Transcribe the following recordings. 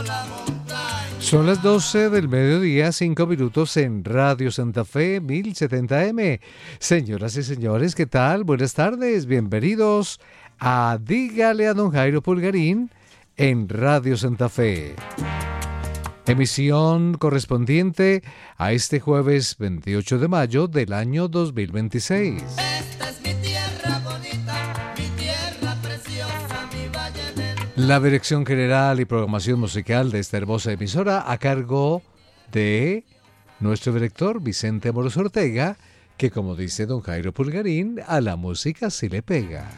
Son las 12 del mediodía, 5 minutos en Radio Santa Fe 1070M. Señoras y señores, ¿qué tal? Buenas tardes, bienvenidos a Dígale a don Jairo Pulgarín en Radio Santa Fe. Emisión correspondiente a este jueves 28 de mayo del año 2026. Esta es mi tierra bonita, mi tierra preciosa, mi valle del... La dirección general y programación musical de esta hermosa emisora a cargo de nuestro director Vicente Amorós Ortega, que como dice don Jairo Pulgarín, a la música sí le pega.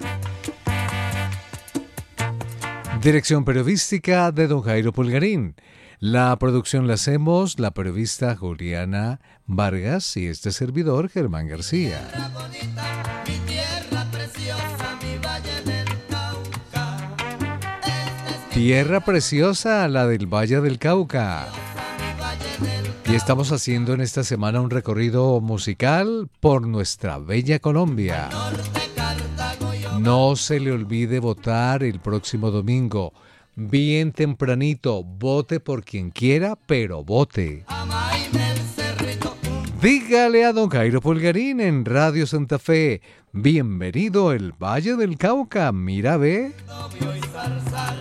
Dirección periodística de don Jairo Pulgarín. La producción la hacemos la periodista Juliana Vargas y este servidor Germán García. Tierra bonita, mi tierra preciosa, mi valle del Cauca. Esta es mi Tierra preciosa, la del Valle del Cauca. mi valle del Y estamos haciendo en esta semana un recorrido musical por nuestra bella Colombia. norte, Cartago y No se le olvide votar el próximo domingo. Bien tempranito, vote por quien quiera, pero vote. Amaime el Cerrito, Dígale a don Jairo Pulgarín en Radio Santa Fe. Bienvenido el Valle del Cauca, mira ve. novio y zarzal.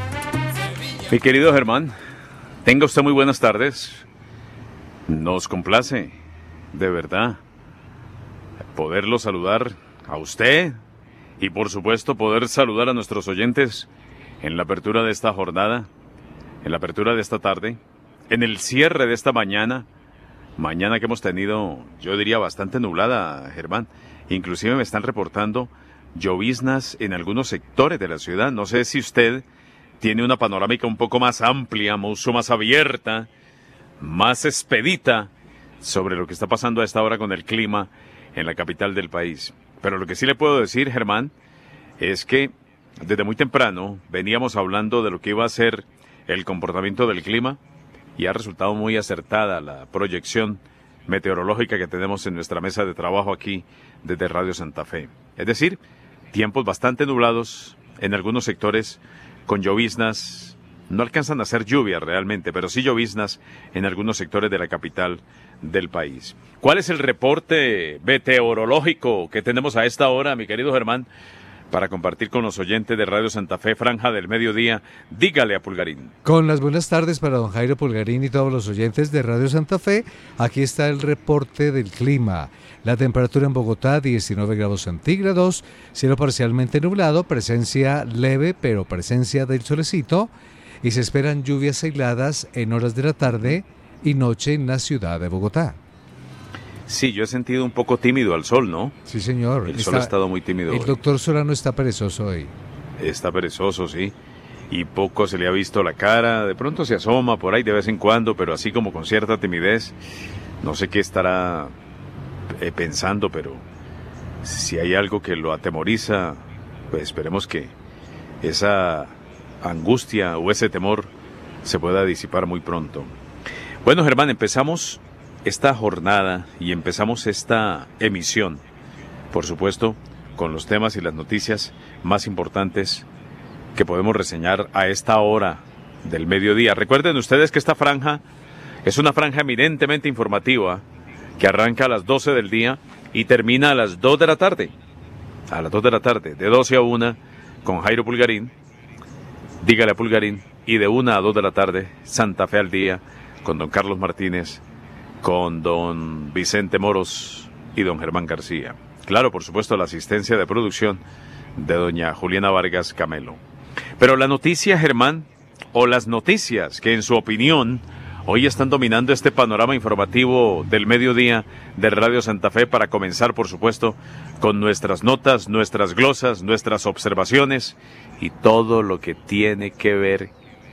Mi querido Germán, tenga usted muy buenas tardes. Nos complace, de verdad, poderlo saludar a usted y por supuesto poder saludar a nuestros oyentes en la apertura de esta jornada, en la apertura de esta tarde, en el cierre de esta mañana que hemos tenido, yo diría, bastante nublada, Germán. Inclusive me están reportando lloviznas en algunos sectores de la ciudad. No sé si usted tiene una panorámica un poco más amplia, mucho más abierta, más expedita sobre lo que está pasando a esta hora con el clima en la capital del país. Pero lo que sí le puedo decir, Germán, es que desde muy temprano veníamos hablando de lo que iba a ser el comportamiento del clima y ha resultado muy acertada la proyección meteorológica que tenemos en nuestra mesa de trabajo aquí desde Radio Santa Fe. Es decir, tiempos bastante nublados en algunos sectores con lloviznas. No alcanzan a ser lluvias realmente, pero sí lloviznas en algunos sectores de la capital del país. ¿Cuál es el reporte meteorológico que tenemos a esta hora, mi querido Germán, para compartir con los oyentes de Radio Santa Fe, franja del mediodía? Dígale a Pulgarín. Con las buenas tardes para don Jairo Pulgarín y todos los oyentes de Radio Santa Fe, aquí está el reporte del clima. La temperatura en Bogotá, 19 grados centígrados, cielo parcialmente nublado, presencia leve, pero presencia del solecito, y se esperan lluvias aisladas en horas de la tarde y noche en la ciudad de Bogotá. Sí, yo he sentido un poco tímido al sol, ¿no? Sí, señor. El sol ha estado muy tímido El hoy. doctor Solano está perezoso hoy. Está perezoso, sí. Y poco se le ha visto la cara. De pronto se asoma por ahí de vez en cuando, pero así como con cierta timidez. No sé qué estará pensando, pero si hay algo que lo atemoriza, pues esperemos que esa angustia o ese temor se pueda disipar muy pronto. Bueno, Germán, empezamos esta jornada y empezamos esta emisión, por supuesto, con los temas y las noticias más importantes que podemos reseñar a esta hora del mediodía. Recuerden ustedes que esta franja es una franja eminentemente informativa que arranca a las 12 del día y termina a las 2 de la tarde. A las 2 de la tarde, de 12 a 1, con Jairo Pulgarín, dígale a Pulgarín, y de 1 a 2 de la tarde, Santa Fe al día, con don Carlos Martínez, con don Vicente Moros y don Germán García. Claro, por supuesto, la asistencia de producción de doña Juliana Vargas Camelo. Pero la noticia, Germán, o las noticias que en su opinión hoy están dominando este panorama informativo del mediodía de Radio Santa Fe, para comenzar, por supuesto, con nuestras notas, nuestras glosas, nuestras observaciones y todo lo que tiene que ver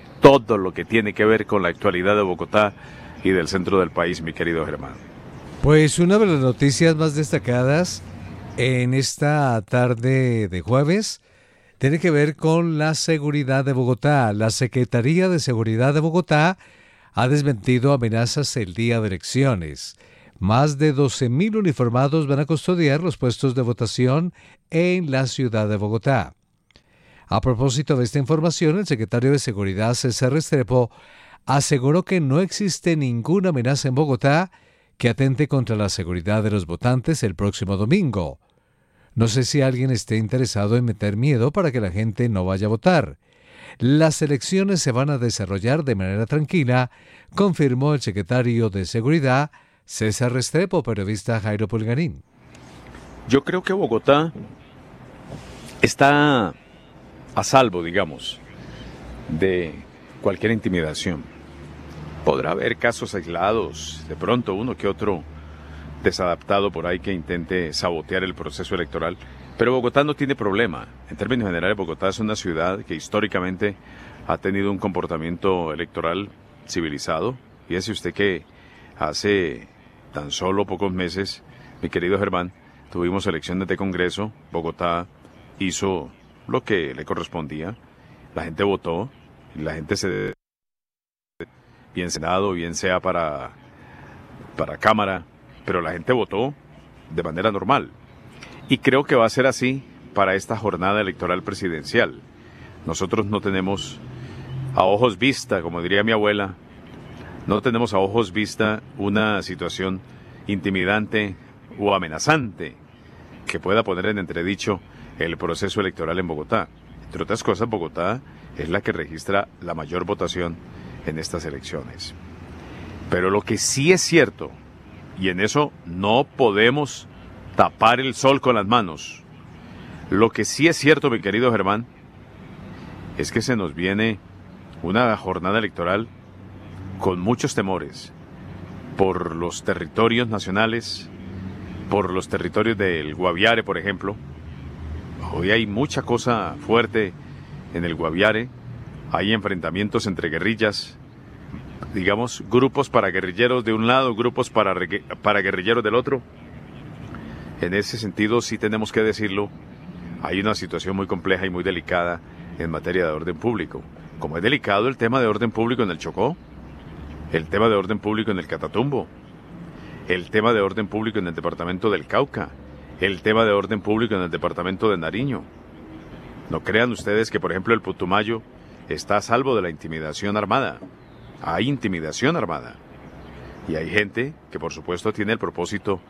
con la actualidad de Bogotá y del centro del país, mi querido Germán. Pues una de las noticias más destacadas en esta tarde de jueves tiene que ver con la seguridad de Bogotá. La Secretaría de Seguridad de Bogotá ha desmentido amenazas el día de elecciones. Más de 12.000 uniformados van a custodiar los puestos de votación en la ciudad de Bogotá. A propósito de esta información, el secretario de Seguridad, César Restrepo, aseguró que no existe ninguna amenaza en Bogotá que atente contra la seguridad de los votantes el próximo domingo. No sé si alguien esté interesado en meter miedo para que la gente no vaya a votar. Las elecciones se van a desarrollar de manera tranquila, confirmó el secretario de Seguridad, César Restrepo, periodista Jairo Pulgarín. Yo creo que Bogotá está a salvo, digamos, de cualquier intimidación. Podrá haber casos aislados, de pronto uno que otro desadaptado por ahí que intente sabotear el proceso electoral, pero Bogotá no tiene problema. En términos generales, Bogotá es una ciudad que históricamente ha tenido un comportamiento electoral civilizado. Fíjese usted que hace tan solo pocos meses, mi querido Germán, tuvimos elecciones de Congreso. Bogotá hizo lo que le correspondía. La gente votó, y la gente se... bien Senado, bien sea para Cámara, pero la gente votó de manera normal. Y creo que va a ser así para esta jornada electoral presidencial. Nosotros no tenemos a ojos vista, como diría mi abuela, no tenemos a ojos vista una situación intimidante o amenazante que pueda poner en entredicho el proceso electoral en Bogotá. Entre otras cosas, Bogotá es la que registra la mayor votación en estas elecciones. Pero lo que sí es cierto, y en eso no podemos tapar el sol con las manos, lo que sí es cierto, mi querido Germán, es que se nos viene una jornada electoral con muchos temores por los territorios nacionales, por los territorios del Guaviare, por ejemplo. Hoy hay mucha cosa fuerte en el Guaviare, hay enfrentamientos entre guerrillas, digamos, grupos paraguerrilleros de un lado, grupos paraguerrilleros del otro. En ese sentido, sí tenemos que decirlo, hay una situación muy compleja y muy delicada en materia de orden público. Como es delicado el tema de orden público en el Chocó, el tema de orden público en el Catatumbo, el tema de orden público en el departamento del Cauca, el tema de orden público en el departamento de Nariño. No crean ustedes que, por ejemplo, el Putumayo está a salvo de la intimidación armada. Hay intimidación armada. Y hay gente que, por supuesto, tiene el propósito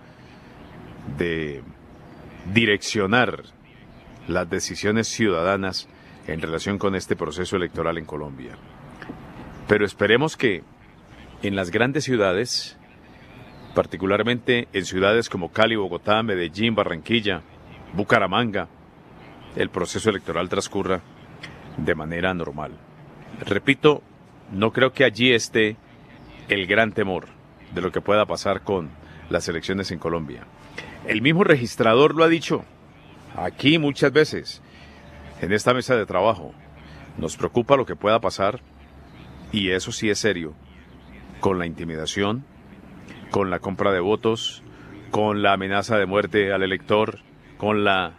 de direccionar las decisiones ciudadanas en relación con este proceso electoral en Colombia. Pero esperemos que en las grandes ciudades, particularmente en ciudades como Cali, Bogotá, Medellín, Barranquilla, Bucaramanga, el proceso electoral transcurra de manera normal. Repito, no creo que allí esté el gran temor de lo que pueda pasar con las elecciones en Colombia. El mismo registrador lo ha dicho aquí muchas veces, en esta mesa de trabajo. Nos preocupa lo que pueda pasar, y eso sí es serio, con la intimidación, con la compra de votos, con la amenaza de muerte al elector, con la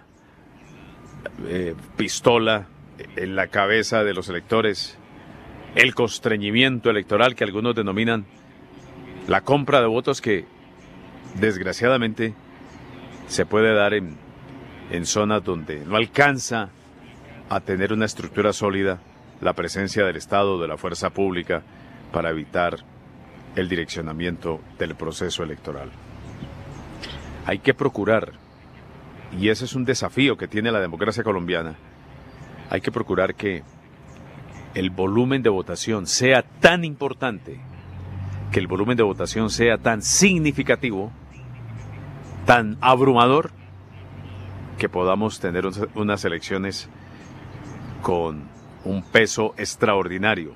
pistola en la cabeza de los electores, el constreñimiento electoral que algunos denominan la compra de votos, que desgraciadamente se puede dar en zonas donde no alcanza a tener una estructura sólida la presencia del Estado o de la fuerza pública para evitar el direccionamiento del proceso electoral. Hay que procurar, y ese es un desafío que tiene la democracia colombiana, hay que procurar que el volumen de votación sea tan importante, que el volumen de votación sea tan significativo, tan abrumador, que podamos tener unas elecciones con un peso extraordinario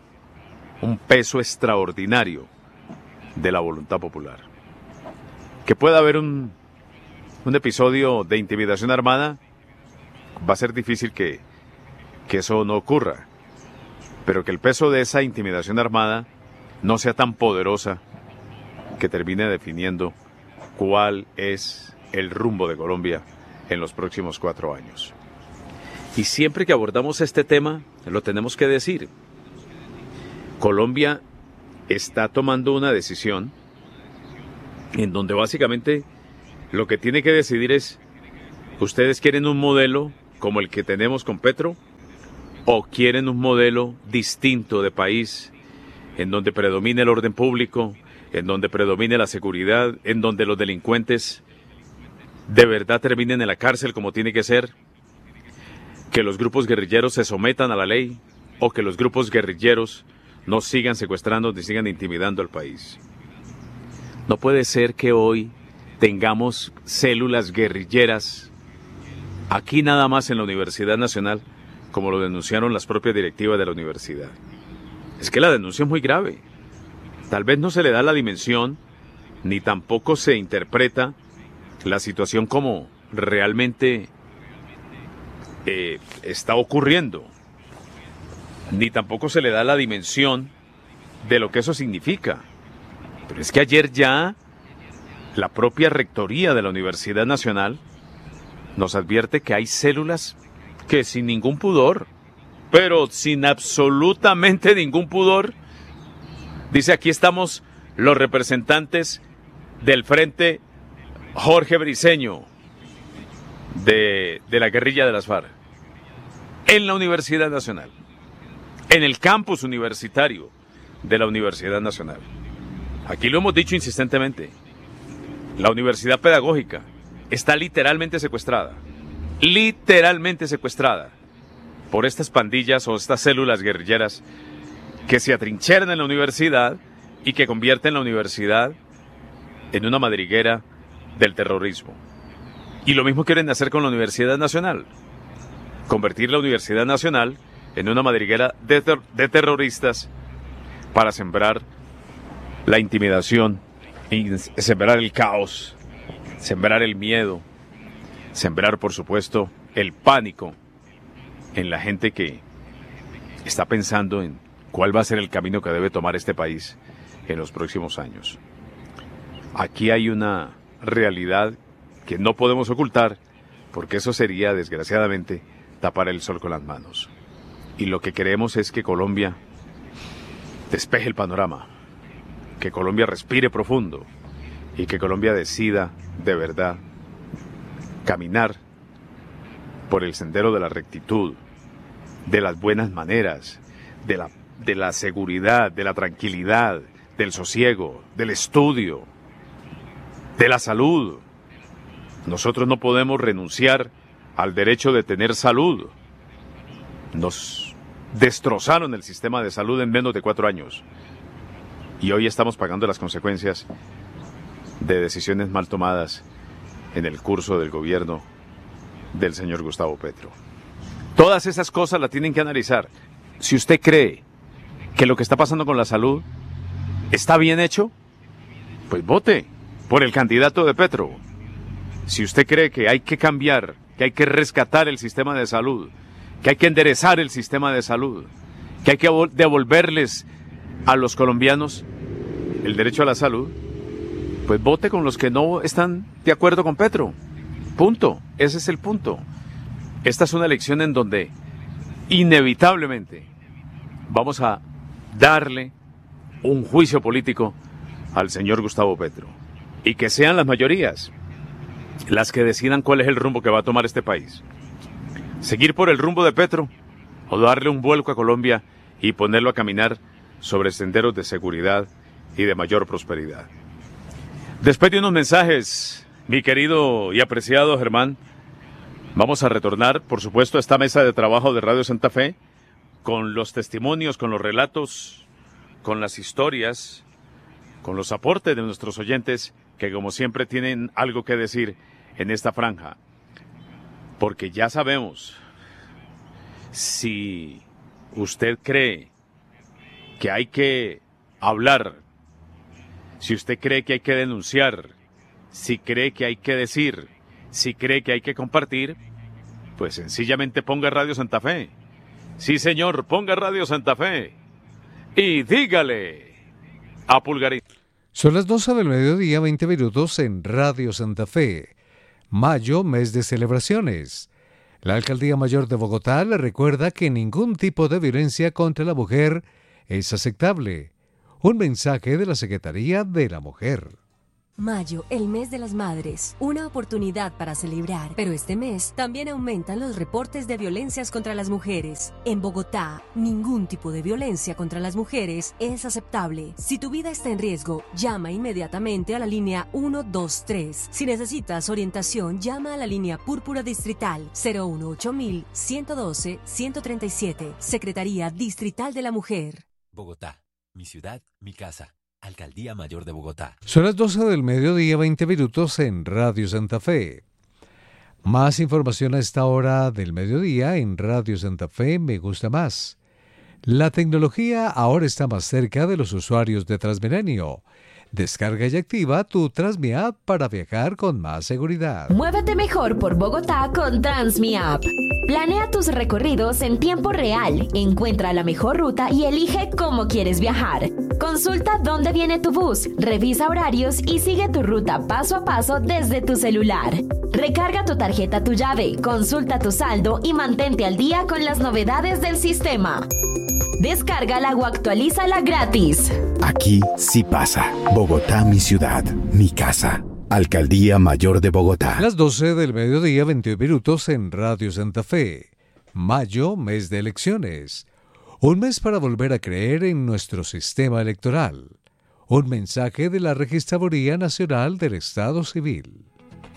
de la voluntad popular. Que pueda haber un episodio de intimidación armada, va a ser difícil que eso no ocurra, pero que el peso de esa intimidación armada no sea tan poderosa que termine definiendo cuál es el rumbo de Colombia en los próximos 4 años. Y siempre que abordamos este tema, lo tenemos que decir. Colombia está tomando una decisión en donde básicamente lo que tiene que decidir es: ¿ustedes quieren un modelo como el que tenemos con Petro, ¿O quieren un modelo distinto de país en donde predomine el orden público, en donde predomine la seguridad, en donde los delincuentes de verdad terminen en la cárcel como tiene que ser, que los grupos guerrilleros se sometan a la ley o que los grupos guerrilleros no sigan secuestrando ni sigan intimidando al país? No puede ser que hoy tengamos células guerrilleras aquí nada más en la Universidad Nacional, como lo denunciaron las propias directivas de la universidad. Es que la denuncia es muy grave. Tal vez no se le da la dimensión, ni tampoco se interpreta la situación como realmente está ocurriendo, ni tampoco se le da la dimensión de lo que eso significa. Pero es que ayer ya la propia rectoría de la Universidad Nacional nos advierte que hay células que sin ningún pudor, pero sin absolutamente ningún pudor, dice: aquí estamos los representantes del Frente Jorge Briceño de la guerrilla de las FARC en la Universidad Nacional, en el campus universitario de la Universidad Nacional. Aquí lo hemos dicho insistentemente, la universidad pedagógica está literalmente secuestrada por estas pandillas o estas células guerrilleras que se atrincheran en la universidad y que convierten la universidad en una madriguera del terrorismo. Y lo mismo quieren hacer con la Universidad Nacional, convertir la Universidad Nacional en una madriguera de terroristas para sembrar la intimidación, y sembrar el caos, sembrar el miedo, sembrar, por supuesto, el pánico en la gente que está pensando en cuál va a ser el camino que debe tomar este país en los próximos años. Aquí hay una realidad que no podemos ocultar, porque eso sería, desgraciadamente, tapar el sol con las manos. Y lo que queremos es que Colombia despeje el panorama, que Colombia respire profundo y que Colombia decida de verdad caminar por el sendero de la rectitud, de las buenas maneras, de la seguridad, de la tranquilidad, del sosiego, del estudio, de la salud. Nosotros no podemos renunciar al derecho de tener salud. Nos destrozaron el sistema de salud en menos de 4 años. Y hoy estamos pagando las consecuencias de decisiones mal tomadas en el curso del gobierno del señor Gustavo Petro. Todas esas cosas las tienen que analizar. Si usted cree que lo que está pasando con la salud está bien hecho, pues vote por el candidato de Petro. Si usted cree que hay que cambiar, que hay que rescatar el sistema de salud, que hay que enderezar el sistema de salud, que hay que devolverles a los colombianos el derecho a la salud, pues vote con los que no están de acuerdo con Petro. Punto. Ese es el punto. Esta es una elección en donde inevitablemente vamos a darle un juicio político al señor Gustavo Petro. Y que sean las mayorías las que decidan cuál es el rumbo que va a tomar este país. Seguir por el rumbo de Petro o darle un vuelco a Colombia y ponerlo a caminar sobre senderos de seguridad y de mayor prosperidad. Después de unos mensajes, mi querido y apreciado Germán, vamos a retornar, por supuesto, a esta mesa de trabajo de Radio Santa Fe con los testimonios, con los relatos, con las historias, con los aportes de nuestros oyentes que, como siempre, tienen algo que decir en esta franja. Porque ya sabemos, si usted cree que hay que hablar, si usted cree que hay que denunciar, si cree que hay que decir, si cree que hay que compartir, pues sencillamente ponga Radio Santa Fe. Sí, señor, ponga Radio Santa Fe y dígale a Pulgarito. Son las 12 del mediodía, 20 minutos en Radio Santa Fe. Mayo, mes de celebraciones. La Alcaldía Mayor de Bogotá le recuerda que ningún tipo de violencia contra la mujer es aceptable. Un mensaje de la Secretaría de la Mujer. Mayo, el mes de las madres, una oportunidad para celebrar, pero este mes también aumentan los reportes de violencias contra las mujeres. En Bogotá, ningún tipo de violencia contra las mujeres es aceptable. Si tu vida está en riesgo, llama inmediatamente a la línea 123. Si necesitas orientación, llama a la línea Púrpura Distrital 018-112-137, Secretaría Distrital de la Mujer. Bogotá, mi ciudad, mi casa. Alcaldía Mayor de Bogotá. Son las 12 del mediodía, 20 minutos en Radio Santa Fe. Más información a esta hora del mediodía en Radio Santa Fe Me Gusta Más. La tecnología ahora está más cerca de los usuarios de Transmilenio. Descarga y activa tu TransmiApp para viajar con más seguridad. Muévete mejor por Bogotá con TransmiApp. Planea tus recorridos en tiempo real, encuentra la mejor ruta y elige cómo quieres viajar. Consulta dónde viene tu bus, revisa horarios y sigue tu ruta paso a paso desde tu celular. Recarga tu tarjeta Tu Llave, consulta tu saldo y mantente al día con las novedades del sistema. Descárgala o actualízala gratis. Aquí sí pasa. Bogotá, mi ciudad, mi casa. Alcaldía Mayor de Bogotá. Las 12 del mediodía, 21 minutos en Radio Santa Fe. Mayo, mes de elecciones. Un mes para volver a creer en nuestro sistema electoral. Un mensaje de la Registraduría Nacional del Estado Civil.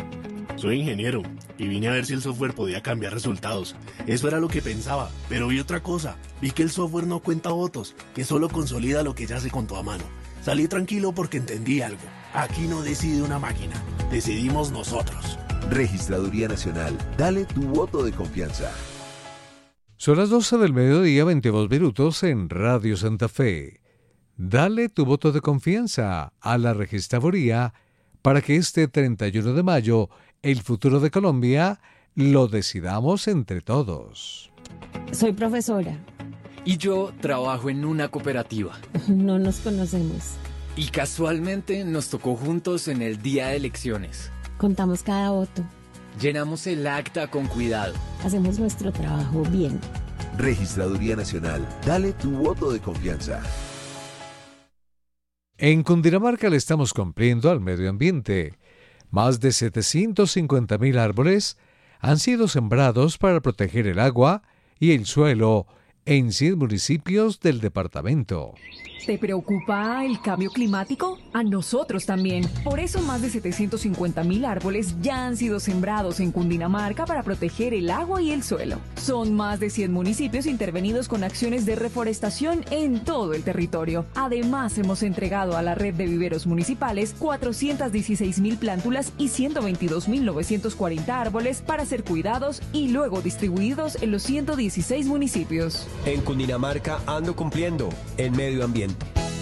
Soy ingeniero y vine a ver si el software podía cambiar resultados. Eso era lo que pensaba, pero vi otra cosa. Vi que el software no cuenta votos, que solo consolida lo que ya se contó a mano. Salí tranquilo porque entendí algo. Aquí no decide una máquina, decidimos nosotros. Registraduría Nacional, dale tu voto de confianza. Son las 12 del mediodía, 22 minutos en Radio Santa Fe. Dale tu voto de confianza a la Registraduría para que este 31 de mayo el futuro de Colombia lo decidamos entre todos. Soy profesora. Y yo trabajo en una cooperativa. No nos conocemos. Y casualmente nos tocó juntos en el día de elecciones. Contamos cada voto. Llenamos el acta con cuidado. Hacemos nuestro trabajo bien. Registraduría Nacional, dale tu voto de confianza. En Cundinamarca le estamos cumpliendo al medio ambiente. Más de 750.000 árboles han sido sembrados para proteger el agua y el suelo en 100 municipios del departamento. ¿Te preocupa el cambio climático? A nosotros también. Por eso más de 750.000 árboles ya han sido sembrados en Cundinamarca para proteger el agua y el suelo. Son más de 100 municipios intervenidos con acciones de reforestación en todo el territorio. Además, hemos entregado a la red de viveros municipales 416.000 plántulas y 122.940 árboles para ser cuidados y luego distribuidos en los 116 municipios. En Cundinamarca ando cumpliendo el medio ambiente.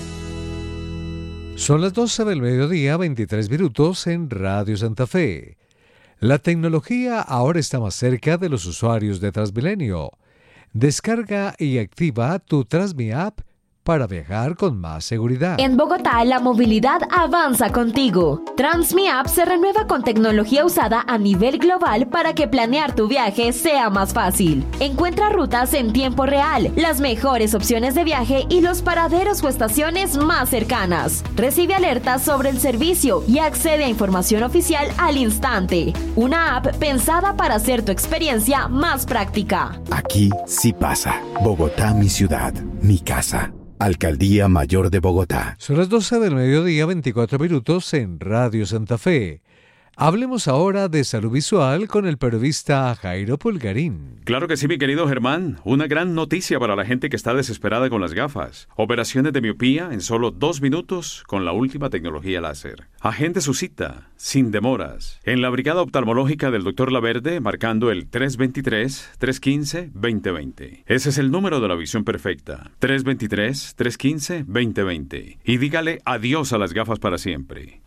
Son las 12 del mediodía, 23 minutos en Radio Santa Fe. La tecnología ahora está más cerca de los usuarios de Transmilenio. Descarga y activa tu TransmiApp para viajar con más seguridad. En Bogotá, la movilidad avanza contigo. TransmiApp se renueva con tecnología usada a nivel global para que planear tu viaje sea más fácil. Encuentra rutas en tiempo real, las mejores opciones de viaje y los paraderos o estaciones más cercanas. Recibe alertas sobre el servicio y accede a información oficial al instante. Una app pensada para hacer tu experiencia más práctica. Aquí sí pasa. Bogotá, mi ciudad, mi casa. Alcaldía Mayor de Bogotá. Son las 12 del mediodía, 24 minutos en Radio Santa Fe. Hablemos ahora de salud visual con el periodista Jairo Pulgarín. Claro que sí, mi querido Germán. Una gran noticia para la gente que está desesperada con las gafas. Operaciones de miopía en solo 2 minutos con la última tecnología láser. Agende su cita, sin demoras, en la Brigada Oftalmológica del Dr. Laverde, marcando el 323-315-2020. Ese es el número de la visión perfecta. 323-315-2020. Y dígale adiós a las gafas para siempre.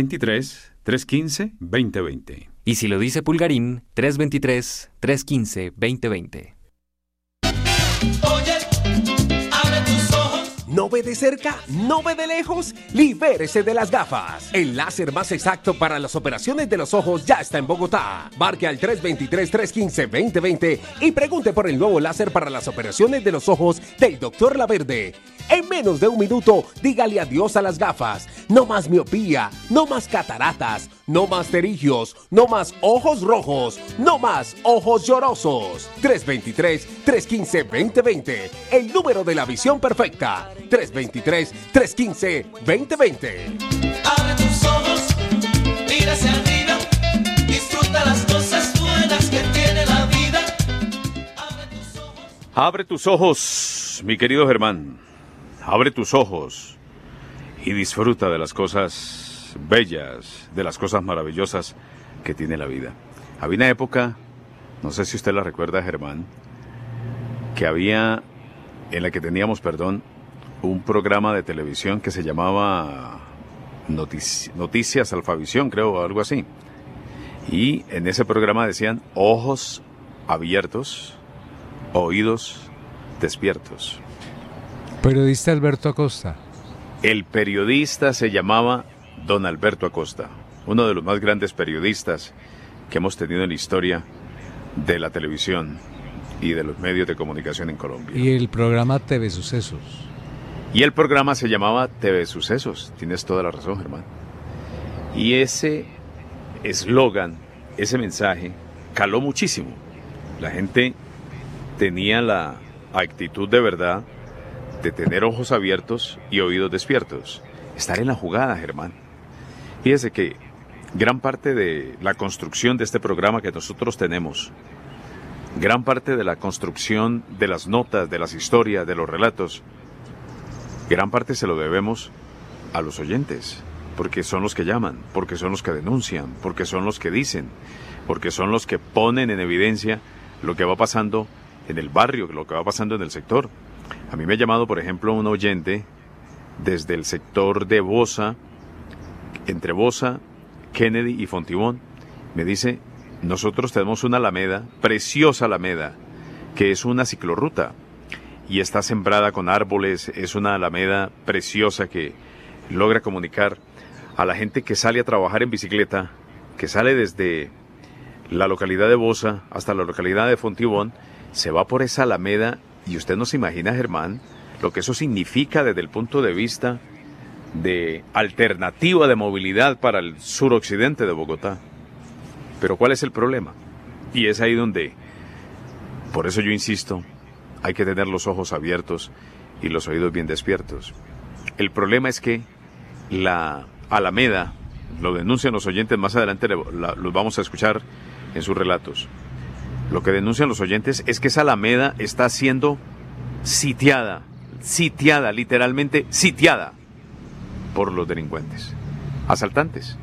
323-315-2020. Y si lo dice Pulgarín, 323-315-2020. Oye, abre tus ojos. ¿No ve de cerca? ¿No ve de lejos? Libérese de las gafas. El láser más exacto para las operaciones de los ojos ya está en Bogotá. Marque al 323-315-2020 y pregunte por el nuevo láser para las operaciones de los ojos del Dr. Laverde. En menos de un minuto, dígale adiós a las gafas. No más miopía, no más cataratas, no más pterigios, no más ojos rojos, no más ojos llorosos. 323-315-2020. El número de la visión perfecta. 323-315-2020. Abre tus ojos, mira hacia arriba, disfruta las cosas buenas que tiene la vida. Abre tus ojos, mi querido Germán. Abre tus ojos y disfruta de las cosas bellas, de las cosas maravillosas que tiene la vida. Había una época, no sé si usted la recuerda, Germán, que había, en la que teníamos, un programa de televisión que se llamaba Noticias Alfavisión, creo, o algo así. Y en ese programa decían ojos abiertos, oídos despiertos. Periodista Alberto Acosta. El periodista se llamaba don Alberto Acosta, uno de los más grandes periodistas que hemos tenido en la historia de la televisión y de los medios de comunicación en Colombia. Y el programa TV Sucesos. Y el programa se llamaba TV Sucesos, tienes toda la razón, Germán. Y ese eslogan, ese mensaje, caló muchísimo. La gente tenía la actitud de verdad de tener ojos abiertos y oídos despiertos. Estar en la jugada, Germán. Fíjese que gran parte de la construcción de este programa que nosotros tenemos, gran parte de la construcción de las notas, de las historias, de los relatos, gran parte se lo debemos a los oyentes, porque son los que llaman, porque son los que denuncian, porque son los que dicen, porque son los que ponen en evidencia lo que va pasando en el barrio, lo que va pasando en el sector. A mí me ha llamado, por ejemplo, un oyente desde el sector de Bosa, entre Bosa, Kennedy y Fontibón. Me dice, nosotros tenemos una alameda, preciosa alameda, que es una ciclorruta y está sembrada con árboles. Es una alameda preciosa que logra comunicar a la gente que sale a trabajar en bicicleta, que sale desde la localidad de Bosa hasta la localidad de Fontibón, se va por esa alameda. Y usted no se imagina, Germán, lo que eso significa desde el punto de vista de alternativa de movilidad para el suroccidente de Bogotá. Pero ¿cuál es el problema? Y es ahí donde, por eso yo insisto, hay que tener los ojos abiertos y los oídos bien despiertos. El problema es que la alameda, lo denuncian los oyentes, más adelante los vamos a escuchar en sus relatos. Lo que denuncian los oyentes es que esa alameda está siendo sitiada, literalmente sitiada por los delincuentes, asaltantes.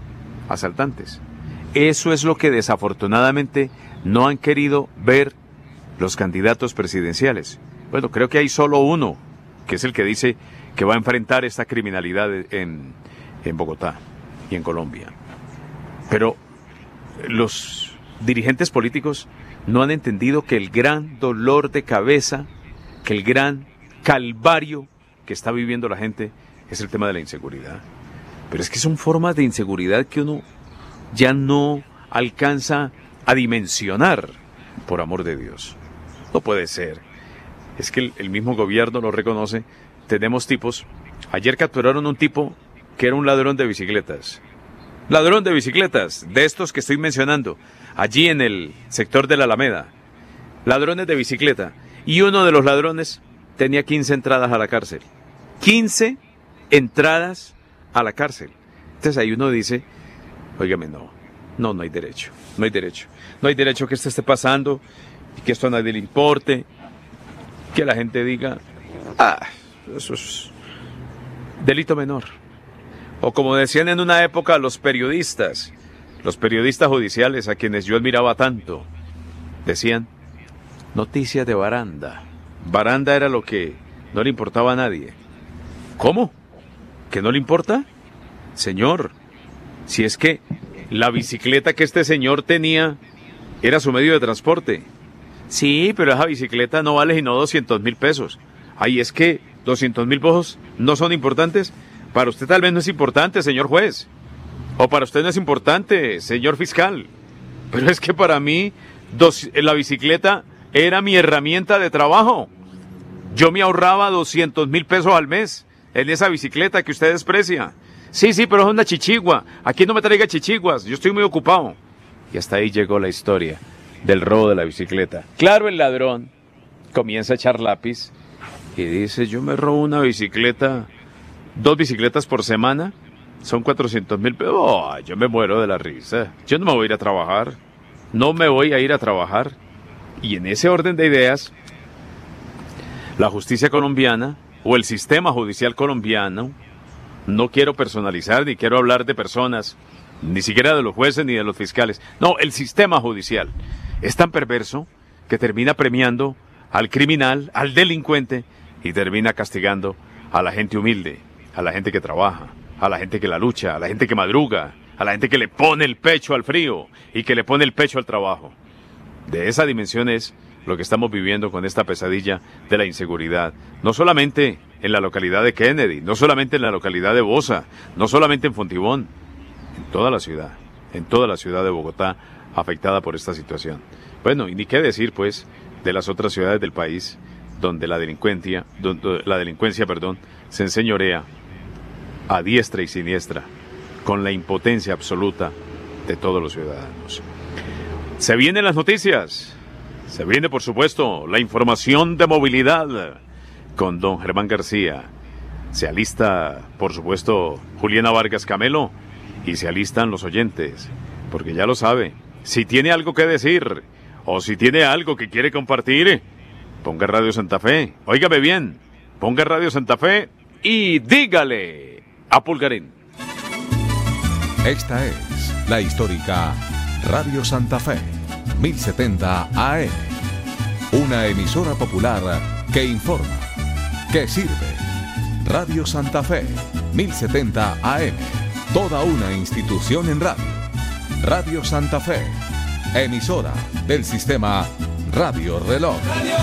Eso es lo que desafortunadamente no han querido ver los candidatos presidenciales. Bueno, creo que hay solo uno, que es el que dice que va a enfrentar esta criminalidad en Bogotá y en Colombia. Pero los dirigentes políticos no han entendido que el gran dolor de cabeza, que el gran calvario que está viviendo la gente es el tema de la inseguridad. Pero es que son formas de inseguridad que uno ya no alcanza a dimensionar, por amor de Dios. No puede ser. Es que el mismo gobierno lo reconoce. Tenemos tipos. Ayer capturaron un tipo que era un ladrón de bicicletas. Ladrón de bicicletas, de estos que estoy mencionando, allí en el sector de la Alameda. Ladrones de bicicleta. Y uno de los ladrones tenía 15 entradas a la cárcel. 15 entradas a la cárcel. Entonces ahí uno dice, óigame, no hay derecho. No hay derecho que esto esté pasando, que esto a nadie le importe, que la gente diga, eso es delito menor. O como decían en una época los periodistas judiciales a quienes yo admiraba tanto, decían, noticias de baranda. Baranda era lo que no le importaba a nadie. ¿Cómo? ¿Que no le importa? Señor, si es que la bicicleta que este señor tenía era su medio de transporte. Sí, pero esa bicicleta no vale sino 200.000 pesos. Ay, es que 200.000 pesos no son importantes. Para usted tal vez no es importante, señor juez. O para usted no es importante, señor fiscal. Pero es que para mí la bicicleta era mi herramienta de trabajo. Yo me ahorraba 200.000 pesos al mes en esa bicicleta que usted desprecia. Sí, pero es una chichigua. Aquí no me traiga chichiguas, yo estoy muy ocupado. Y hasta ahí llegó la historia del robo de la bicicleta. Claro, el ladrón comienza a echar lápiz y dice, yo me robo una bicicleta, 2 bicicletas por semana, son 400.000 pesos. Oh, yo me muero de la risa. Yo no me voy a ir a trabajar. No me voy a ir a trabajar. Y en ese orden de ideas, la justicia colombiana o el sistema judicial colombiano, no quiero personalizar ni quiero hablar de personas, ni siquiera de los jueces ni de los fiscales. No, el sistema judicial es tan perverso que termina premiando al criminal, al delincuente, y termina castigando a la gente humilde, a la gente que trabaja, a la gente que la lucha, a la gente que madruga, a la gente que le pone el pecho al frío y que le pone el pecho al trabajo. De esa dimensión es lo que estamos viviendo con esta pesadilla de la inseguridad. No solamente en la localidad de Kennedy, no solamente en la localidad de Bosa, no solamente en Fontibón, en toda la ciudad de Bogotá, afectada por esta situación. Bueno, y ni qué decir, pues, de las otras ciudades del país, donde la delincuencia, se enseñorea a diestra y siniestra, con la impotencia absoluta de todos los ciudadanos. Se vienen las noticias, se viene, por supuesto, la información de movilidad con don Germán García. Se alista, por supuesto, Juliana Vargas Camelo, y se alistan los oyentes, porque ya lo sabe, si tiene algo que decir, o si tiene algo que quiere compartir, ponga Radio Santa Fe, óigame bien, ponga Radio Santa Fe y dígale a Pulgarín. Esta es la histórica Radio Santa Fe, 1070 AM, una emisora popular que informa, que sirve. Radio Santa Fe, 1070 AM, toda una institución en radio. Radio Santa Fe, emisora del sistema Radio Reloj.